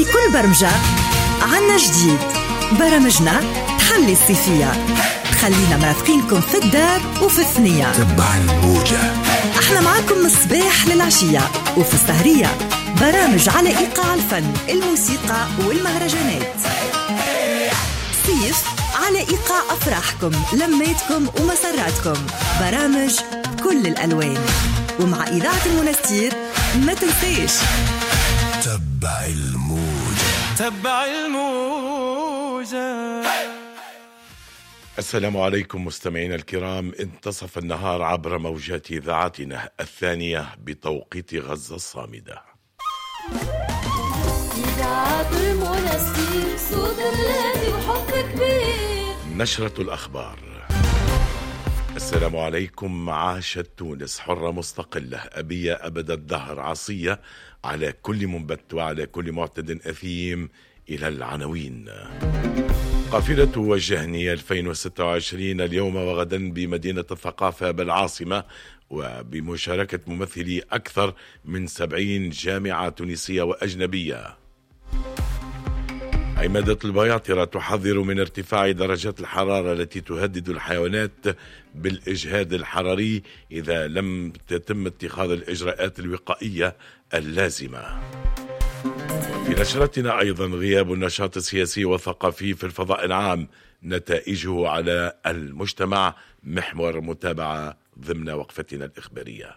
في كل برمجة عنا جديد. برامجنا تحلي الصيفية، تخلينا مرافقينكم في الدار وفي الثنية. تبع الموجة، احنا معاكم من الصباح للعشية وفي السهرية. برامج على إيقاع الفن، الموسيقى والمهرجانات. صيف على إيقاع أفراحكم، لميتكم ومسراتكم. برامج كل الألوان، ومع إذاعة المنستير ما تنسيش تبع الموجة. تبع الموجة. السلام عليكم مستمعينا الكرام. انتصف النهار عبر موجات إذاعتنا الثانية بتوقيت غزة الصامدة. إذاعة المنستير، صوت الهادي وحب كبير. نشرة الأخبار. السلام عليكم. عاشت تونس حرة مستقلة أبية أبد الدهر، عصية على كل منبت وعلى كل معتد أثيم. إلى العناوين. قافلة وجهني 2026 اليوم وغدا بمدينة الثقافة بالعاصمة، وبمشاركة ممثلي أكثر من 70 جامعة تونسية وأجنبية. عمادة البياطرة تحذر من ارتفاع درجات الحرارة التي تهدد الحيوانات بالإجهاد الحراري إذا لم تتم اتخاذ الإجراءات الوقائية اللازمة. في نشرتنا أيضا غياب النشاط السياسي والثقافي في الفضاء العام، نتائجه على المجتمع، محور متابعة ضمن وقفتنا الإخبارية.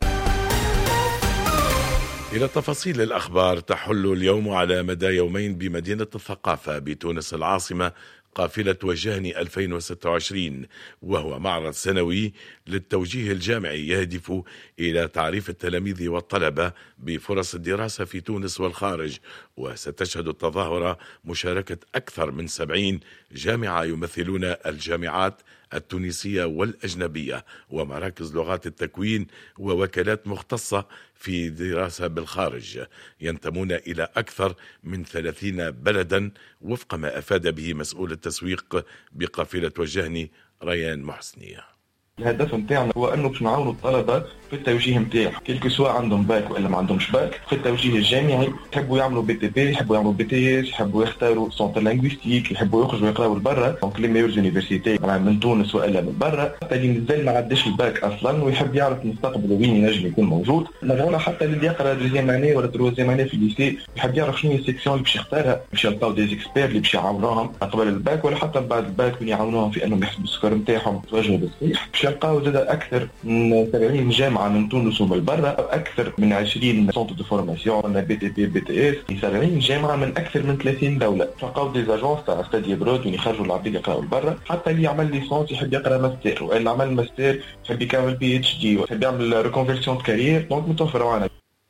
إلى تفاصيل الأخبار. تحل اليوم على مدى يومين بمدينة الثقافة بتونس العاصمة قافلة وجهني 2026، وهو معرض سنوي للتوجيه الجامعي يهدف إلى تعريف التلاميذ والطلبة بفرص الدراسة في تونس والخارج. وستشهد التظاهرة مشاركة أكثر من 70 جامعة يمثلون الجامعات التونسية والأجنبية ومراكز لغات التكوين ووكالات مختصة في دراسة بالخارج، ينتمون إلى أكثر من 30 بلدا، وفق ما أفاد به مسؤول التسويق بقافلة وجهني ريان محسنية. الهدف نتاعنا هو انه باش نعاونوا الطلبه في التوجيه نتاعهم، كيلكو سواء عندهم باك ولا ما عندهمش باك، في التوجيه الجامعي. يحبوا يعملوا بي تي بي، يحبوا يعملوا بي تي اس، يحبوا يختاروا سونتر لينغويستيك، يحبوا يخرجوا يقراوا لبرا، دونك لي ميور يونيفرسيتي من تونس والا من برا. حتى اللي مازال ما عداش الباك اصلا ويحب يعرف مستقبله وين ينجم يكون موجود، نرجعوا حتى اللي يقرا دوزيام اني ولا تروزيام اني في الليسي، يحب يعرف شنو هي السيكسيون اللي باش يختارها، باش يلقاو دي اكسبير اللي باش يعاونوهم قبل الباك ولا حتى بعد الباك، يعاونوهم في انهم يحسبوا السكر نتاعهم يتوجهوا بالصحيح. باش يلقاو زاد اكثر من 70 جامعه من تونس ومن برا، اكثر من 20 سونتر دو فورماسيون، بي تي بي، بي تي اس، 70 جامعه من اكثر من 30 دوله. تلقاو دي اجونس تاع ستادي برود وين يخرجوا العباد يقراوا لبرا. حتى اللي يعمل ليسونس يحب يقرا ماستر، واللي عمل ماستر يحب يكمل بي اتش دي، ويحب يعمل ريكونفيرسيون كارير، دونك متوفر معنا.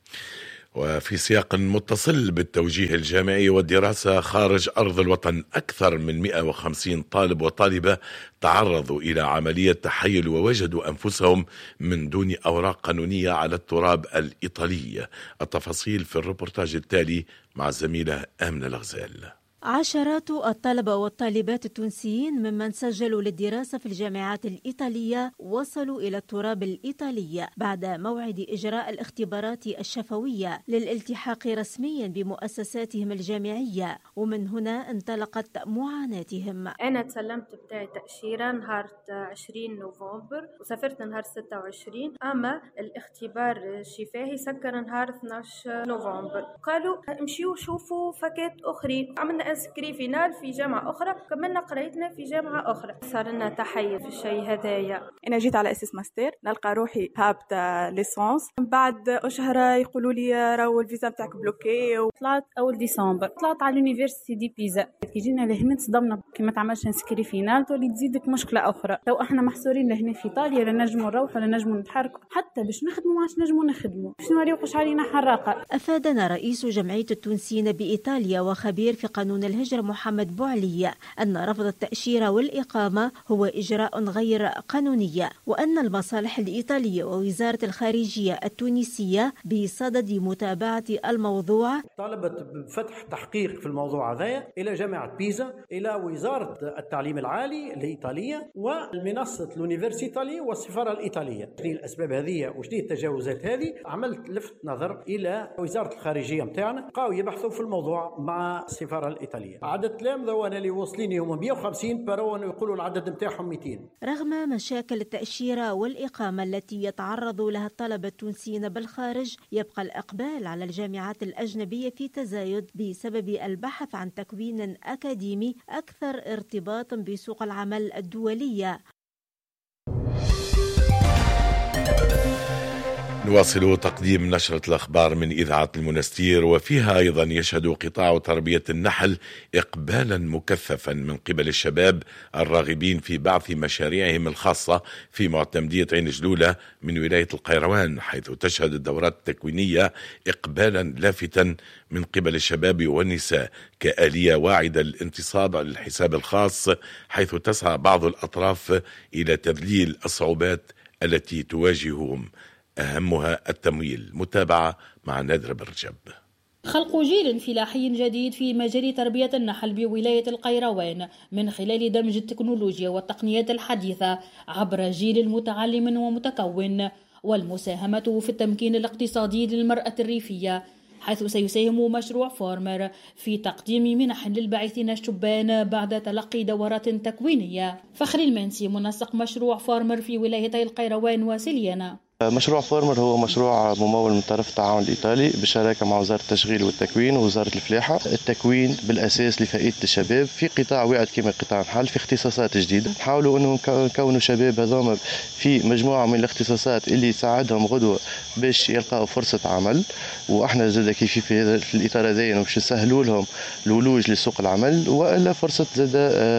وفي سياق متصل بالتوجيه الجامعي والدراسة خارج أرض الوطن، أكثر من 150 طالب وطالبة تعرضوا إلى عملية تحيل ووجدوا أنفسهم من دون أوراق قانونية على التراب الإيطالي. التفاصيل في الريبورتاج التالي مع الزميلة آمنة الغزال. عشرات الطلبة والطالبات التونسيين ممن سجلوا للدراسة في الجامعات الإيطالية وصلوا إلى التراب الإيطالي بعد موعد إجراء الاختبارات الشفوية للالتحاق رسميا بمؤسساتهم الجامعية، ومن هنا انطلقت معاناتهم. أنا تسلمت بتاعي تأشيرة نهار 20 نوفمبر وسافرت نهار 26، أما الاختبار الشفاهي سكر نهار 12 نوفمبر. قالوا امشيوا شوفوا فكات أخرى. عملنا انسكري فينال في جامعة أخرى، كملنا قريتنا في جامعة أخرى. صار لنا تحير في الشيء هذايا. أنا جيت على أساس ماستر، نلقى روحي هابطة ليسونس، من بعد أشهر يقولوا لي راهو الفيزا بتاعك بلوكي. طلعت أول ديسمبر، طلعت على اليونيفرسيتي دي بيزا. كي جينا لهنا تصدمنا كي ما تعملش انسكري فينال، تولي تزيدك مشكلة أخرى. لو احنا محصورين لهنا في إيطاليا لا نجموا نروح ولا نجموا نتحركوا، حتى باش نخدموا ما عادش نجموا نخدموا، باش نوريوقش علينا حراقة. أفادنا رئيس جمعية التونسيين بإيطاليا وخبير في قانون قانون الهجرة محمد بوعلي أن رفض التأشيرة والإقامة هو إجراء غير قانوني، وأن المصالح الإيطالية ووزارة الخارجية التونسية بصدد متابعة الموضوع. طالبت بفتح تحقيق في الموضوع هذا إلى جامعة بيزا، إلى وزارة التعليم العالي الإيطالية والمنصة اليونيفرسيتالي والسفارة الإيطالية. شنو الأسباب هذه وشنو التجاوزات هذه؟ عملت لفت نظر إلى وزارة الخارجية متاعنا، بقاو يبحثوا في الموضوع مع السفارة الإيطالية. عدد التلامذة وانا اللي واصليني هم 150، بروا يقولوا العدد متاعهم 200. رغم مشاكل التأشيرة والإقامة التي يتعرض لها الطلبة التونسيين بالخارج، يبقى الإقبال على الجامعات الأجنبية في تزايد بسبب البحث عن تكوين أكاديمي أكثر ارتباطا بسوق العمل الدولية. نواصل تقديم نشرة الأخبار من إذاعة المنستير، وفيها أيضا يشهد قطاع تربية النحل إقبالا مكثفا من قبل الشباب الراغبين في بعث مشاريعهم الخاصة في معتمدية عين جلولة من ولاية القيروان، حيث تشهد الدورات التكوينية إقبالا لافتا من قبل الشباب والنساء كآلية واعدة للانتصاب على الحساب الخاص، حيث تسعى بعض الأطراف إلى تذليل الصعوبات التي تواجههم، أهمها التمويل. متابعة مع نادر برجب. خلق جيل فلاحي جديد في مجال تربية النحل بولاية القيروان من خلال دمج التكنولوجيا والتقنيات الحديثة عبر جيل متعلم ومتكون، والمساهمة في التمكين الاقتصادي للمرأة الريفية، حيث سيساهم مشروع فارمر في تقديم منح للباعثين الشبان بعد تلقي دورات تكوينية. فخري المنسي منسق مشروع فارمر في ولايتي القيروان وسليانة. مشروع فارمر هو مشروع ممول من طرف التعاون الإيطالي بالشراكة مع وزارة التشغيل والتكوين ووزارة الفلاحة. التكوين بالأساس لفائدة الشباب في قطاع واعد كما قطاع النحل في اختصاصات جديدة. نحاولوا أنه نكونوا شباب هذوما في مجموعة من الاختصاصات اللي يساعدهم غدوة باش يلقاوا فرصة عمل، وإحنا زاد كيف في الإطار هذا باش نسهلوا لهم الولوج لسوق العمل، وإلا فرصة زاد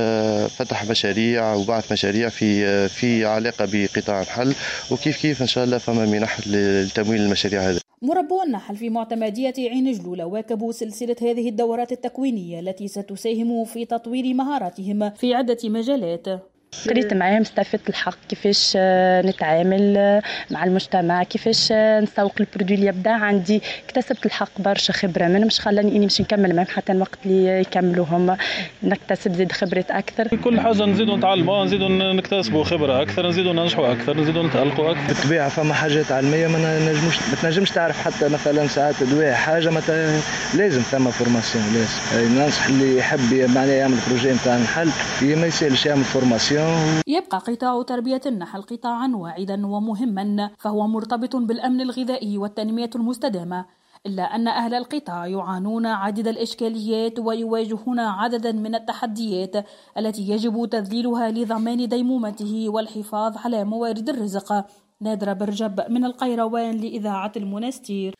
فتح مشاريع وبعث مشاريع في علاقة بقطاع النحل، وكيف إن شاء الله فما منح لتمويل المشاريع هذه. مربو النحل في معتمدية عين جلولة واكبوا سلسلة هذه الدورات التكوينية التي ستساهم في تطوير مهاراتهم في عدة مجالات. قريت معاهم استفدت الحق كيفاش نتعامل مع المجتمع، كيفاش نسوق البرودوي اللي يبدا عندي. اكتسبت الحق برشا خبره، ما مش خلاني اني مش نكمل معاهم حتى الوقت اللي يكملوهم، نكتسب زيد خبرات اكثر. كل حاجه نزيدوا نتعلموا، نزيدوا نكتسبوا خبره اكثر، نزيدوا ننجحوا اكثر، نزيدوا نتالقوا اكثر. بالطبيعه فما حاجات علميه ما تنجمش تعرف، حتى مثلا ساعات دواء حاجه لازم ثم فورماسيون. لازم ننصح اللي يحب معناها يعمل بروجي نتاع النحل ما يسالش يعمل فورماسيون. يبقى قطاع تربية النحل قطاعا واعدا ومهما، فهو مرتبط بالأمن الغذائي والتنمية المستدامة، إلا أن أهل القطاع يعانون عديد الإشكاليات ويواجهون عددا من التحديات التي يجب تذليلها لضمان ديمومته والحفاظ على موارد الرزق. نادرة برجب من القيروان لإذاعة المنستير.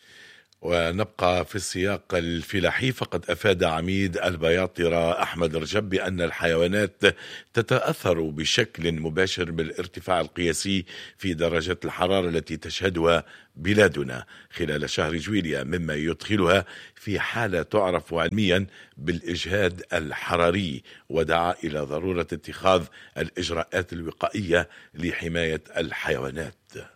ونبقى في السياق الفلاحي، فقد أفاد عميد البياطرة أحمد رجب بأن الحيوانات تتأثر بشكل مباشر بالارتفاع القياسي في درجة الحرارة التي تشهدها بلادنا خلال شهر جويلية، مما يدخلها في حالة تعرف علميا بالإجهاد الحراري، ودعا إلى ضرورة اتخاذ الإجراءات الوقائية لحماية الحيوانات.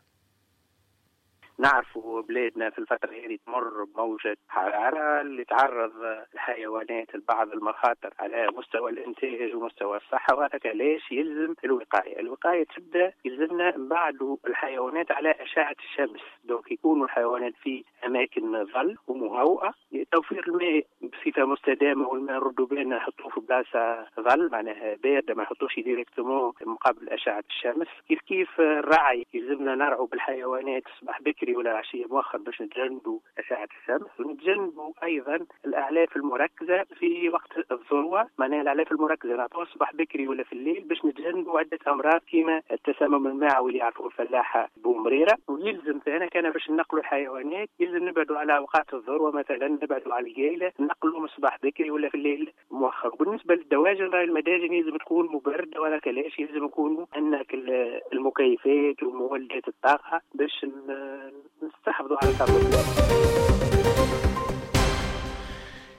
نعرفوا بلادنا في الفترة هذه تمر بموجة حرارة اللي تعرض الحيوانات لبعض المخاطر على مستوى الإنتاج ومستوى الصحة، وهذا ليش يلزم الوقاية تبدأ يلزمنا نبعدوا الحيوانات على أشعة الشمس، دوك يكونوا الحيوانات في أماكن ظل ومهوئة، توفير الماء بصفة مستدامة، والماء نردوا بالنا نحطوه في بلاصة ظل معناها باردة، ما نحطوش ديريكتومون مقابل أشعة الشمس. كيف الرعي يلزمنا نرعوا بالحيوانات صباح بكري ولا عشية مؤخر باش نتجنبوا أشعة الشمس، ونتجنبوا أيضا الأعلاف المركزة في وقت الذروة، معناها الأعلاف المركزة نعطوها صباح بكري ولا في الليل باش نتجنبوا عدة أمراض كما التسمم المعوي اللي يعرفوه الفلاحة بومريرة. ويلزم ثاني كان باش ننقلوا الحيوانات يلزم نبعدوا على أوقات الذروة، مثلا نبعدوا على القيلة، ننقلوا من صباح بكري ولا في الليل مؤخر. وبالنسبة للدواجن راي المداجن يلزم تكون مبردة ولا كلاش، يلزم يكونوا عندك المكيفات ومولدات الطاقة باش نستحفظوا على الطاقة.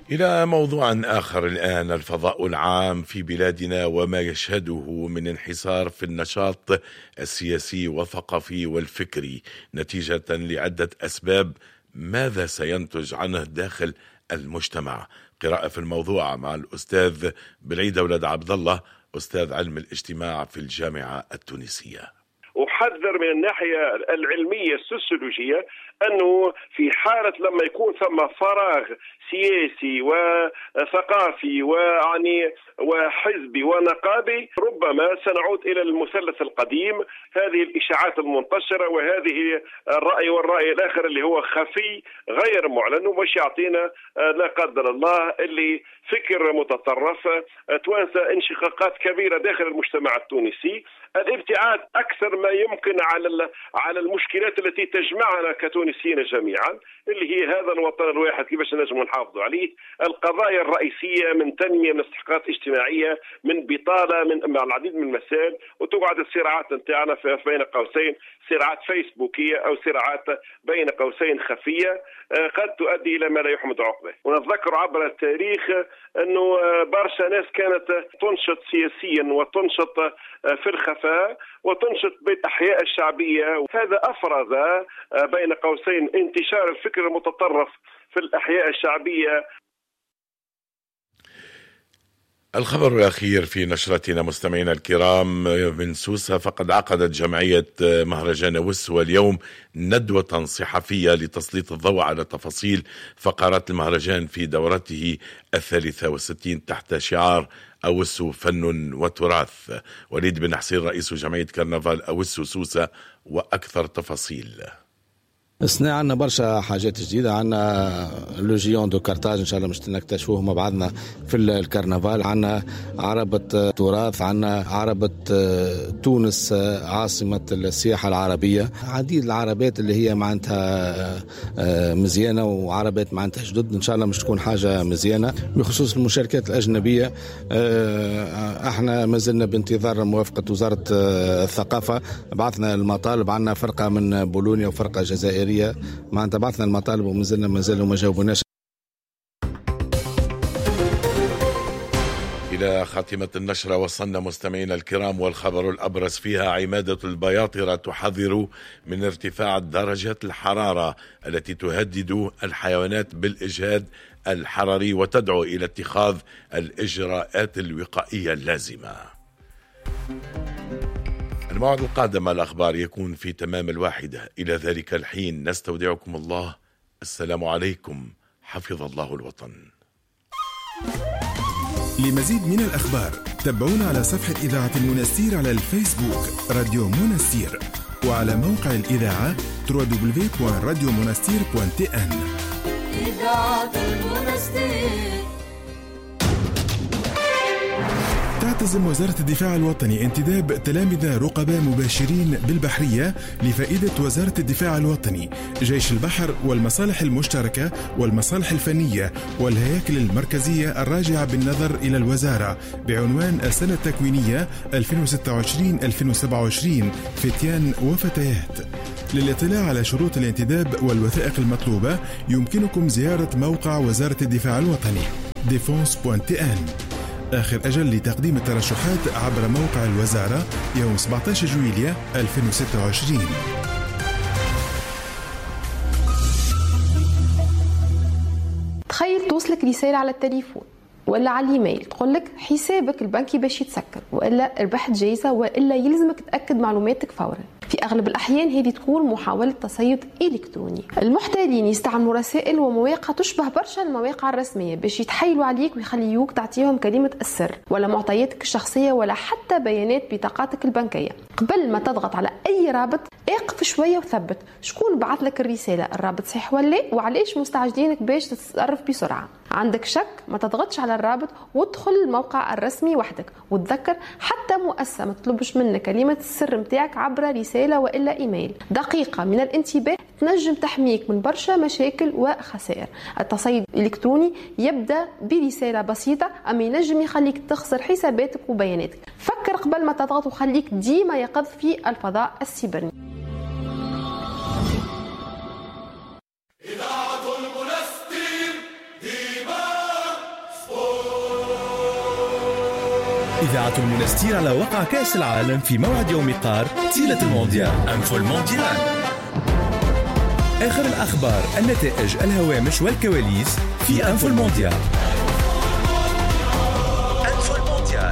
إلى موضوع آخر الآن، الفضاء العام في بلادنا وما يشهده من انحسار في النشاط السياسي والثقافي والفكري نتيجة لعدة أسباب. ماذا سينتج عنه داخل المجتمع؟ قراءة في الموضوع مع الأستاذ بلعيد ولد عبد الله، أستاذ علم الاجتماع في الجامعة التونسية. أحذر من الناحية العلمية السوسيولوجية أنه في حالة لما يكون ثم فراغ سياسي وثقافي وحزبي ونقابي، ربما سنعود إلى المثلث القديم، هذه الإشاعات المنتشرة وهذه الرأي والرأي الآخر اللي هو خفي غير معلن ومش يعطينا لا قدر الله اللي فكر متطرف توانسة انشقاقات كبيرة داخل المجتمع التونسي، الابتعاد أكثر ما يمكن على المشكلات التي تجمعنا كتونسيين جميعا، اللي هي هذا الوطن الواحد كيفاش نجم نحافظوا عليه، القضايا الرئيسية من تنمية، من استحقاقات اجتماعية، من بطالة، من العديد من المسائل، وتقعد الصراعات نتاعنا بين قوسين صراعات فيسبوكية أو صراعات بين قوسين خفية قد تؤدي إلى ما لا يحمد عقبه. ونتذكر عبر التاريخ أنه برشا ناس كانت تنشط سياسيا وتنشط في الخفاء وتنشط بالأحياء الشعبية، هذا أفرز بين قوسين انتشار الفكر المتطرف في الأحياء الشعبية. الخبر الأخير في نشرتنا مستمعينا الكرام من سوسة، فقد عقدت جمعية مهرجان وسو اليوم ندوة صحفية لتسليط الضوء على تفاصيل فقرات المهرجان في دورته 63 تحت شعار أوسو فن وتراث. وليد بن حسين رئيس جمعية كرنفال أوسو سوسة وأكثر تفاصيل. السنة عنا برشا حاجات جديدة، عنا لوجيون دو كارتاج إن شاء الله مش نكتشفوه مع بعضنا في الكرنفال، عنا عربة تراث، عنا عربة تونس عاصمة السياحة العربية، عديد العربات اللي هي معناتها مزيانة وعربات معناتها جدد، إن شاء الله مش تكون حاجة مزيانة. بخصوص المشاركات الأجنبية احنا ما زلنا بانتظار موافقة وزارة الثقافة، بعثنا المطالب، عنا فرقة من بولونيا وفرقة جزائرية معناتها بعثنا المطالب وما زالوا ما جاوبوناش. إلى خاتمة النشرة وصلنا مستمعينا الكرام، والخبر الأبرز فيها عمادة البياطرة تحذر من ارتفاع درجات الحرارة التي تهدد الحيوانات بالإجهاد الحراري وتدعو إلى اتخاذ الإجراءات الوقائية اللازمة. الموعد القادم مع الأخبار يكون في تمام 1:00. إلى ذلك الحين نستودعكم الله، السلام عليكم، حفظ الله الوطن. لمزيد من الأخبار تابعونا على صفحة إذاعة المنستير على الفيسبوك راديو منستير، وعلى موقع الإذاعة www.radiomonastir.tn. إذاعة المنستير. تعتزم وزارة الدفاع الوطني انتداب تلامذة رقباء مباشرين بالبحرية لفائدة وزارة الدفاع الوطني، جيش البحر والمصالح المشتركة والمصالح الفنية والهياكل المركزية الراجعة بالنظر إلى الوزارة بعنوان السنة التكوينية 2026-2027 فتيان وفتيات. للاطلاع على شروط الانتداب والوثائق المطلوبة يمكنكم زيارة موقع وزارة الدفاع الوطني defense.tn. آخر أجل لتقديم الترشحات عبر موقع الوزارة يوم 17 جويلية 2026. تخيل توصلك رسالة على التليفون ولا على الإيميل تقولك حسابك البنكي باش يتسكر، وإلا ربحت جايزة، وإلا يلزمك تأكد معلوماتك فورا. في أغلب الأحيان هذه تكون محاولة تصيد إلكتروني. المحتالين يستعملوا رسائل ومواقع تشبه برشا المواقع الرسمية باش يتحايلوا عليك ويخليوك تعطيهم كلمة السر ولا معطياتك الشخصية ولا حتى بيانات بطاقاتك البنكية. قبل ما تضغط على أي رابط اقف شوية وثبت شكون بعث لك الرسالة، الرابط صحيح ولا، وعليش مستعجلينك باش تتصرف بسرعة. عندك شك ما تضغطش على الرابط وادخل الموقع الرسمي وحدك، وتذكر حتى مؤسسة ما تطلبش منك كلمة السر متاعك عبر رسالة وإلا إيميل. دقيقة من الانتباه تنجم تحميك من برشا مشاكل وخسائر. التصيد الإلكتروني يبدأ برسالة بسيطة أما ينجم يخليك تخسر حساباتك وبياناتك. فكر قبل ما تضغط وخليك ديما يقظ في الفضاء السيبرني. إذاعة المنستير ديما إذاعة المنستير على وقع كأس العالم في موعد يوم قار تيلة المونديال أنفو المونديال. آخر الأخبار، النتائج، الهوامش والكواليس في أنفو المونديال. أنفو المونديال.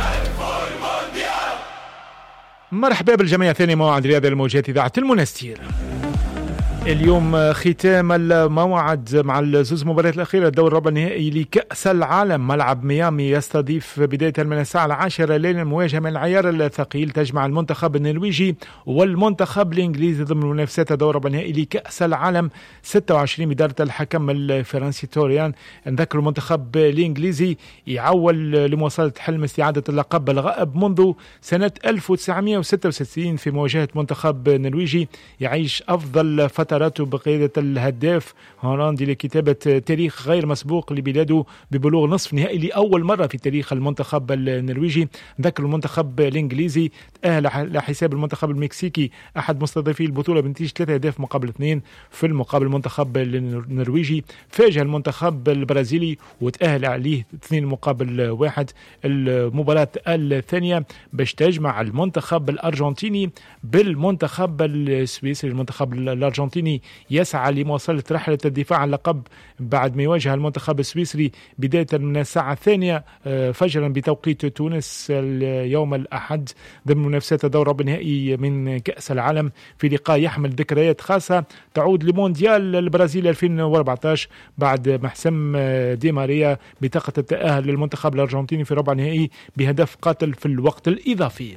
مرحبا بالجميع، ثاني موعد رياضي الموجات إذاعة المنستير. اليوم ختام الموعد مع الزوز مباريات الأخيرة الدور الربع النهائي لكأس العالم. ملعب ميامي يستضيف بداية من الساعة 10 ليلا مواجهة من العيار الثقيل تجمع المنتخب النرويجي والمنتخب الإنجليزي ضمن منافسات الدور الربع النهائي لكأس العالم 26 بدارة الحكم الفرنسي توريان. نذكر المنتخب الإنجليزي يعول لمواصلة حلم استعادة اللقب الغائب منذ سنة 1966 في مواجهة منتخب نرويجي يعيش أفضل فتراته بقيادة الهداف هولاندي لكتابة تاريخ غير مسبوق لبلاده ببلوغ نصف نهائي لأول مرة في تاريخ المنتخب النرويجي. ذكر المنتخب الإنجليزي تأهل على حساب المنتخب المكسيكي أحد مستضيفي البطولة بنتيجة 3 أهداف مقابل 2. في المقابل المنتخب النرويجي فاجأ المنتخب البرازيلي وتأهل عليه 2 مقابل 1. المباراة الثانية باش تجمع المنتخب الأرجنتيني بالمنتخب السويسري. المنتخب الأرجنتيني يسعى لمواصلة رحلة الدفاع عن اللقب بعد ما يواجه المنتخب السويسري بداية من الساعة 2 فجرا بتوقيت تونس يوم الأحد ضمن منافسات الدور الربع النهائي من كأس العالم في لقاء يحمل ذكريات خاصة تعود لمونديال البرازيل 2014 بعد ما حسم دي ماريا بطاقة التأهل للمنتخب الأرجنتيني في ربع نهائي بهدف قاتل في الوقت الإضافي.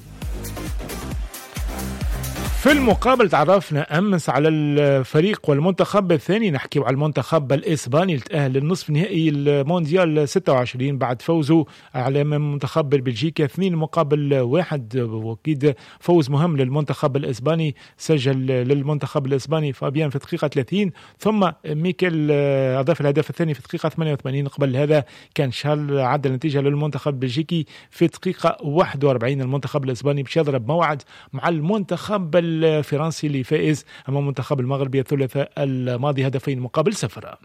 في المقابل تعرفنا أمس على الفريق والمنتخب الثاني، نحكي على المنتخب الإسباني اللي تأهل للنصف نهائي المونديال 26 بعد فوزه على منتخب بلجيكا 2 مقابل 1. وأكيد فوز مهم للمنتخب الإسباني، سجل للمنتخب الإسباني فابيان في دقيقة 30 ثم ميكيل أضاف الهدف الثاني في دقيقة 88. قبل هذا كان شارل عدل النتيجة للمنتخب البلجيكي في دقيقة 41. المنتخب الإسباني باش يضرب موعد مع المنتخب الفرنسي اللي فائز أمام المنتخب المغربي الثلاثاء الماضي 2 مقابل 0.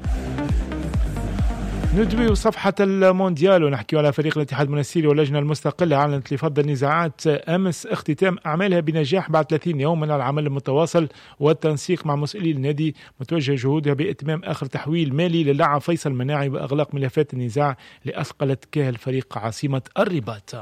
ندوي صفحة المونديال ونحكي على فريق الاتحاد المنستيري واللجنة المستقلة أعلنت لفض النزاعات أمس اختتام أعمالها بنجاح بعد 30 يوم من العمل المتواصل والتنسيق مع مسؤولي النادي، متوجه جهودها بإتمام آخر تحويل مالي للاعب فيصل مناعي وإغلاق ملفات النزاع لأثقلت كاهل فريق عاصمة الرباط.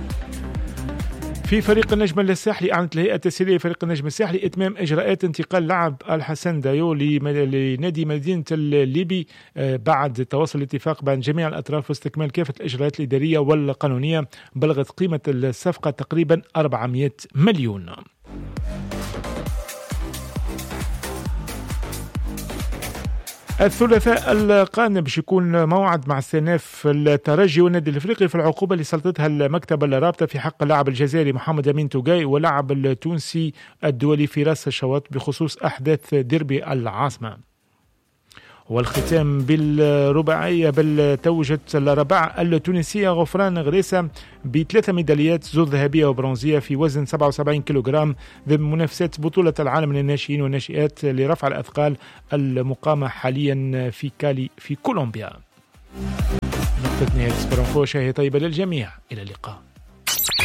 في فريق النجم الساحلي أعلنت الهيئة التسييرية فريق النجم الساحلي إتمام إجراءات انتقال لاعب الحسن دايو لنادي مدينة الليبي بعد تواصل الاتفاق بين جميع الأطراف واستكمال كافة الإجراءات الإدارية والقانونية. بلغت قيمة الصفقة تقريبا 400 مليون. الثلاثاء القادم باش يكون موعد مع استئناف الترجي والنادي الافريقي في العقوبه اللي سلطتها المكتب الرابطه في حق اللاعب الجزائري محمد امين توغاي واللاعب التونسي الدولي فراس الشواط بخصوص احداث ديربي العاصمه. والختام بالرباعية بالتوجة الرباع التونسية غفران غريسة ب3 ميداليات، 2 ذهبية وبرونزية في وزن 77 كيلوغرام ضمن منافسات بطولة العالم للناشئين والناشئات لرفع الأثقال المقامة حاليا في كالي في كولومبيا. نقطة نهاية سبرانفو، شاهي طيبة للجميع، إلى اللقاء.